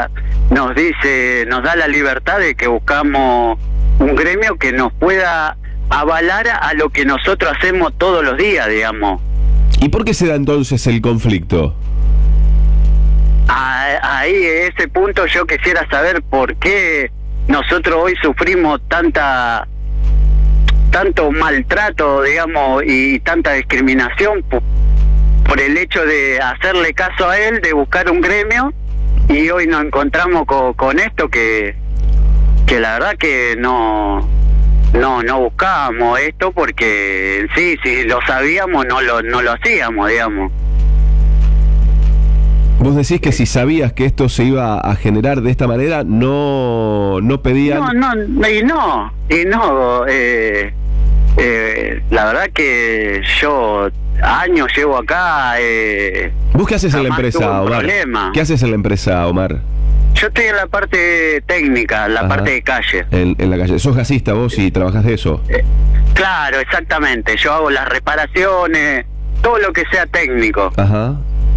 nos dice, nos da la libertad de que buscamos un gremio que nos pueda avalar a lo que nosotros hacemos todos los días, digamos. ¿Y por qué se da entonces el conflicto? Ahí, ese punto, yo quisiera saber por qué nosotros hoy sufrimos tanto maltrato, digamos, y tanta discriminación por el hecho de hacerle caso a él, de buscar un gremio, y hoy nos encontramos con esto que la verdad que no buscábamos esto, porque sí, si lo sabíamos no lo hacíamos, digamos. Vos decís que si sabías que esto se iba a generar de esta manera, no pedían... La verdad que yo años llevo acá... ¿Vos qué haces en la empresa, Omar? ¿Qué haces en la empresa, Omar? Yo estoy en la parte técnica, en la parte de calle. En la calle. ¿Sos gasista vos y trabajás de eso? Claro, exactamente. Yo hago las reparaciones, todo lo que sea técnico. Ajá.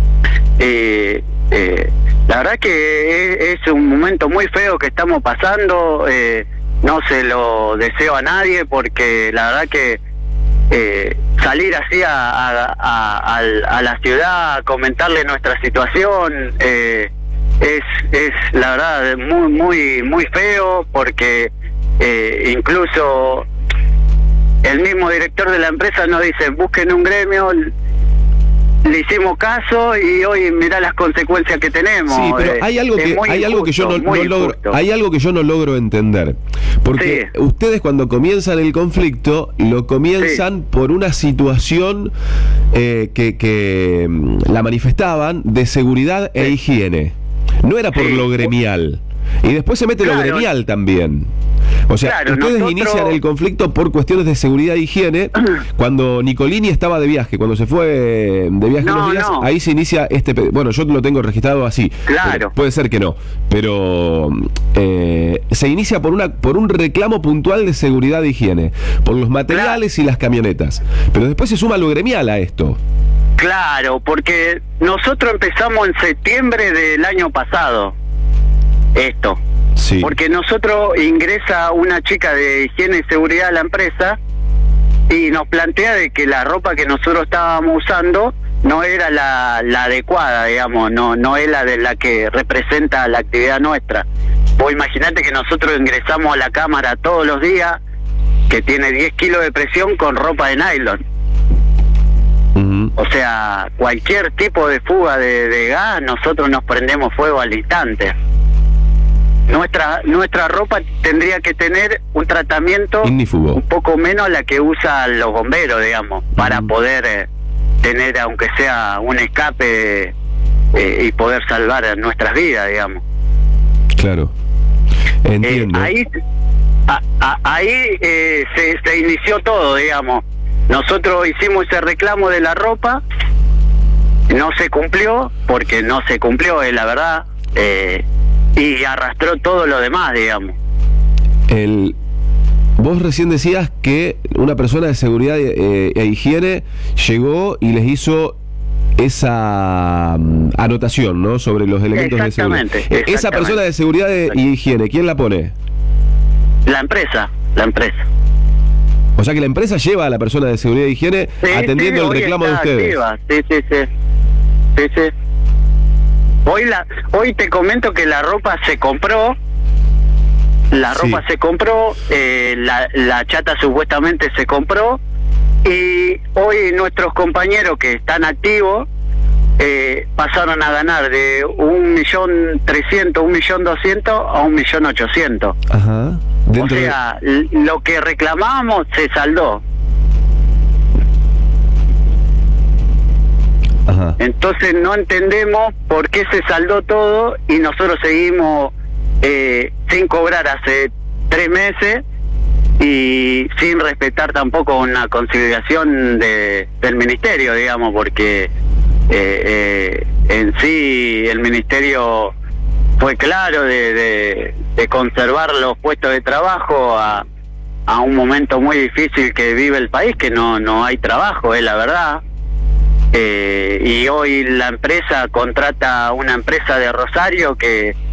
La verdad que es un momento muy feo que estamos pasando. No se lo deseo a nadie, porque la verdad que salir así a la ciudad, comentarle nuestra situación, es la verdad muy feo, porque incluso el mismo director de la empresa nos dice: busquen un gremio. Le hicimos caso y hoy mirá las consecuencias que tenemos. Sí, pero hay algo que yo no logro entender, porque ustedes, cuando comienzan el conflicto, lo comienzan por una situación que la manifestaban de seguridad e higiene. No era por lo gremial. Y después se mete lo gremial también. O sea, ustedes inician el conflicto por cuestiones de seguridad e higiene. Cuando Nicolini estaba de viaje, cuando se fue de viaje unos días, ahí se inicia bueno, yo lo tengo registrado así. Claro. Puede ser que no, pero se inicia por un reclamo puntual de seguridad e higiene, por los materiales y las camionetas. Pero después se suma lo gremial a esto. Claro, porque nosotros empezamos en septiembre del año pasado esto. Sí. Porque nosotros ingresa una chica de higiene y seguridad a la empresa y nos plantea de que la ropa que nosotros estábamos usando no era la adecuada, digamos, no es la que representa la actividad nuestra. Vos imaginate que nosotros ingresamos a la cámara todos los días, que tiene 10 kilos de presión, con ropa de nylon. O sea, cualquier tipo de fuga de gas, nosotros nos prendemos fuego al instante. Nuestra ropa tendría que tener un tratamiento un poco menos a la que usan los bomberos, digamos, para poder tener, aunque sea un escape, y poder salvar nuestras vidas, digamos. Claro. Entiendo. Ahí se inició todo, digamos. Nosotros hicimos ese reclamo de la ropa, no se cumplió, porque no se cumplió, es la verdad. Y arrastró todo lo demás, digamos. Vos recién decías que una persona de seguridad e higiene llegó y les hizo esa anotación, ¿no?, sobre los elementos de seguridad. Exactamente. Esa persona de seguridad y higiene, ¿quién la pone? La empresa. O sea que la empresa lleva a la persona de seguridad e higiene atendiendo el reclamo de ustedes. Sí. Hoy te comento que la ropa se compró. La chata supuestamente se compró, y hoy nuestros compañeros que están activos pasaron a ganar de 1.300.000, 1.200.000 a 1.800.000. Ajá. O sea, lo que reclamábamos se saldó. Ajá. Entonces no entendemos por qué se saldó todo y nosotros seguimos sin cobrar hace 3 meses y sin respetar tampoco una consideración del ministerio, digamos, porque en sí el ministerio fue claro de conservar los puestos de trabajo a un momento muy difícil que vive el país, que no hay trabajo, es la verdad. Y hoy la empresa contrata a una empresa de Rosario que